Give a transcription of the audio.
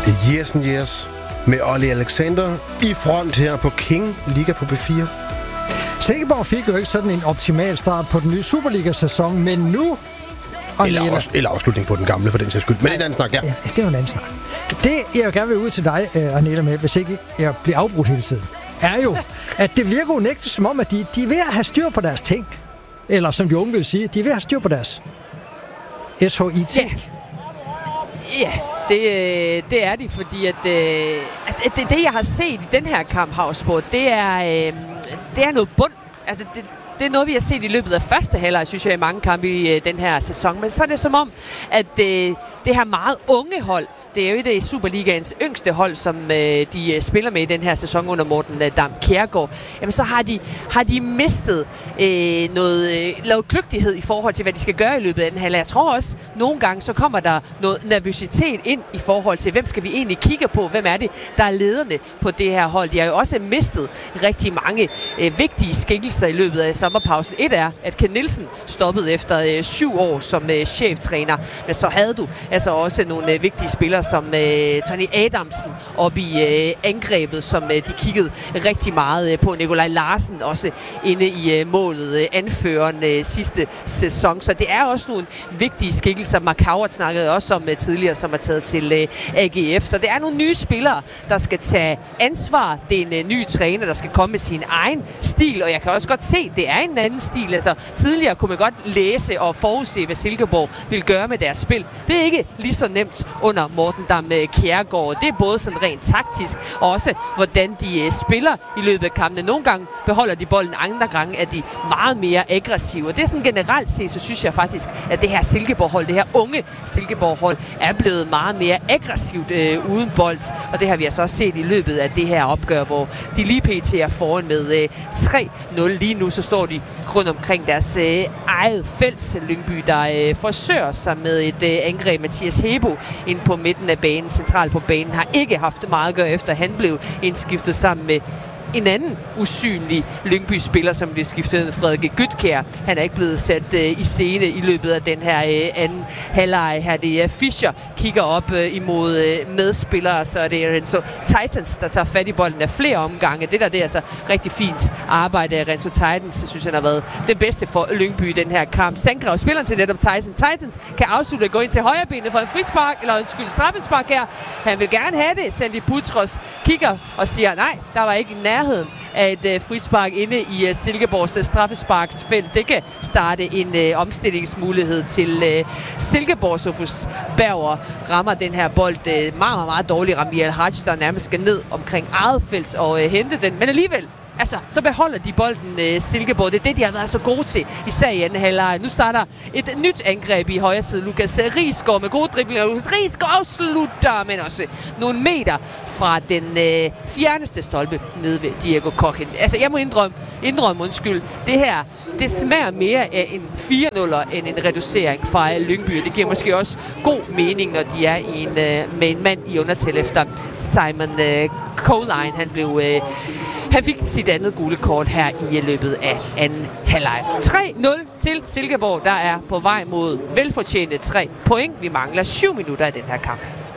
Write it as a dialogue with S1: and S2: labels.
S1: Yes. Med Olli Alexander i front her på King Liga på B4.
S2: Silkeborg fik jo ikke sådan en optimal start på den nye Superliga-sæson, men nu...
S1: Eller afslutning på den gamle, for den sags skyld. Men det er en anden snak, ja.
S2: Det er jo en anden snak. Det, jeg gerne vil ud til dig, Arnella, med, hvis ikke jeg bliver afbrudt hele tiden, er jo, at det virker unægteligt som om, at de er ved at have styr på deres ting. Eller som de unge vil sige, de er ved at have styr på deres SHIT.
S3: Ja, det er de, fordi at det, jeg har set i den her kamp, Havsborg, det er noget bund. Altså, det er noget, vi har set i løbet af første halvleg, synes jeg, i mange kampe i den her sæson. Men så er det som om, at det her meget unge hold, det er jo et af Superligaens yngste hold, som de spiller med i den her sæson under Morten Dam Kjærgaard. Jamen, så har de mistet noget kløgtighed i forhold til, hvad de skal gøre i løbet af den halvleg. Jeg tror også, nogle gange, så kommer der noget nervøsitet ind i forhold til, hvem skal vi egentlig kigge på? Hvem er det, der er lederne på det her hold? De har jo også mistet rigtig mange vigtige skikkelser i løbet af sommerpausen. Et er, at Ken Nielsen stoppede efter 7 år som cheftræner. Men så havde du altså også nogle vigtige spillere som Tony Adamsen op i angrebet, som de kiggede rigtig meget på. Nikolaj Larsen også inde i målet, anføreren sidste sæson. Så det er også nogle vigtige skikkelser. Mark Howard snakkede også om tidligere, som er taget til AGF. Så det er nogle nye spillere, der skal tage ansvar. Det er en ny træner, der skal komme med sin egen stil, og jeg kan også godt se, at det er en anden stil. Altså, tidligere kunne man godt læse og forudse, hvad Silkeborg vil gøre med deres spil. Det er ikke lige så nemt under Morten Dam Kjærgaard. Det er både sådan rent taktisk, og også hvordan de spiller i løbet af kampene. Nogle gange beholder de bolden, andre gange er de meget mere aggressive. Og det er sådan generelt set, så synes jeg faktisk, at det her Silkeborg-hold, det her unge Silkeborg-hold, er blevet meget mere aggressivt uden bold. Og det har vi altså også set i løbet af det her opgør, hvor de lige pt. Er foran med 3-0. Lige nu så står de rundt omkring deres eget felt. Lyngby, der forsøger sig med et angreb. Mathias Hebo ind på midten af banen, centralt på banen, har ikke haft meget at gøre efter. Han blev indskiftet sammen med en anden usynlig Lyngby-spiller, som blev skiftet, Frederik Gytkjær. Han er ikke blevet sat i scene i løbet af den her anden halvleg her. Det er Fischer, kigger op imod medspillere, så er det Renzo Titans, der tager fat i bolden af flere omgange. Det er altså rigtig fint arbejde af Renzo Titans. Jeg synes, han har været den bedste for Lyngby i den her kamp. Sandgrav, spilleren til netop Titans, kan afslutte at gå ind til højrebenet for en frispark, eller straffespark her. Han vil gerne have det. Sandy Putros kigger og siger, nej, der var ikke nærheden af et frispark inde i Silkeborgs straffesparksfelt. Det kan starte en omstillingsmulighed til Silkeborg. Sofus Berger rammer den her bold meget, meget dårligt. Ramiel Haj, der nærmest skal ned omkring eget felt og hente den. Men alligevel, altså, så beholder de bolden Silkeborg. Det er det, de har været så gode til, især i anden halvleg. Nu starter et nyt angreb i højre side. Lukas Risgaard med gode driblinger. Lukas Risgaard afslutter, men også nogle meter fra den fjerneste stolpe nede ved Diego Koch. Altså, jeg må indrømme, undskyld. Det her, det smager mere af en 4-0'er end en reducering fra Lyngby. Det giver måske også god mening, når de er med en mand i undertal efter Simon Coline. Han fik sit andet gule kort her i løbet af anden halvleg. 3-0 til Silkeborg, der er på vej mod velfortjente 3 point. Vi mangler 7 minutter i den her kamp.